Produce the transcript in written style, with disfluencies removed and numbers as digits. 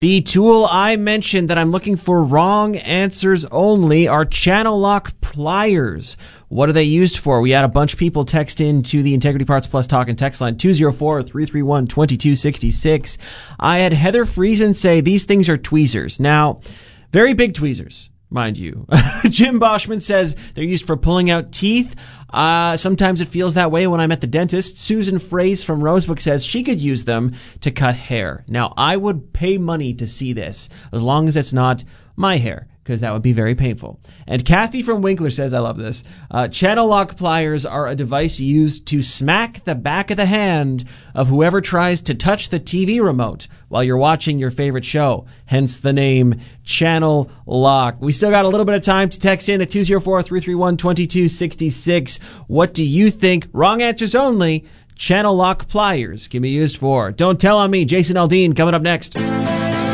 The tool I mentioned that I'm looking for wrong answers only are channel lock pliers. What are they used for? We had a bunch of people text in to the Integrity Parts Plus talk and text line 204-331-2266. I had Heather Friesen say these things are tweezers. Now, very big tweezers, mind you. Jim Boschman says they're used for pulling out teeth. Sometimes it feels that way when I'm at the dentist. Susan Fraze from Rosebrook says she could use them to cut hair. Now, I would pay money to see this, as long as it's not my hair, because that would be very painful. And Kathy from Winkler says, I love this, channel lock pliers are a device used to smack the back of the hand of whoever tries to touch the TV remote while you're watching your favorite show, hence the name channel lock. We still got a little bit of time to text in at 204-331-2266. What do you think? Wrong answers only. Channel lock pliers can be used for. Don't tell on me. Jason Aldean coming up next.